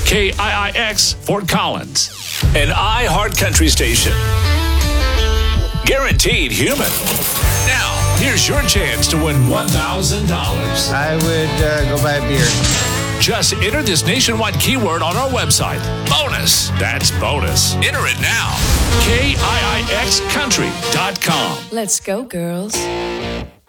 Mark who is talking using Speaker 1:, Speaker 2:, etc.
Speaker 1: KIIX Fort Collins, an iHeart Country station. Guaranteed human. Now, here's your chance to win $1,000.
Speaker 2: I would go buy a beer.
Speaker 1: Just enter this nationwide keyword on our website. Bonus. That's bonus. Enter it now. KIIXCountry.com.
Speaker 3: Let's go, girls.